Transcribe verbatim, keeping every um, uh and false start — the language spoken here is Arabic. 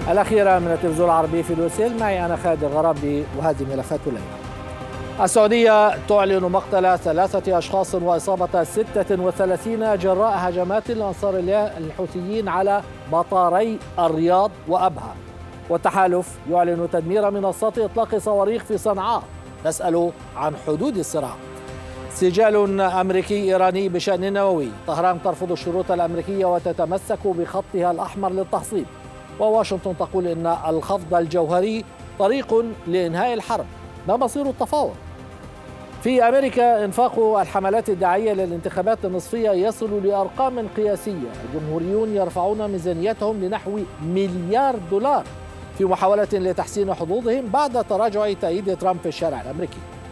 الأخيرة من التلفزيون العربي في لوسيل، معي أنا خالد الغرابي، وهذه ملفات الليلة. السعودية تعلن مقتل ثلاثة أشخاص وإصابة ستة وثلاثين جراء هجمات لأنصار الله الحوثيين على مطاري الرياض وأبها. والتحالف يعلن تدمير منصات إطلاق صواريخ في صنعاء. نسأل عن حدود الصراع. سجال أمريكي إيراني بشأن النووي. طهران ترفض الشروط الأمريكية وتتمسك بخطها الأحمر للتحصيل. وواشنطن تقول إن الخفض الجوهري طريق لإنهاء الحرب. ما مصير التفاوض؟ في أمريكا إنفاق الحملات الدعائية للانتخابات النصفية يصل لأرقام قياسية. الجمهوريون يرفعون ميزانيتهم لنحو مليار دولار في محاولة لتحسين حظوظهم بعد تراجع تأييد ترامب في الشارع الأمريكي.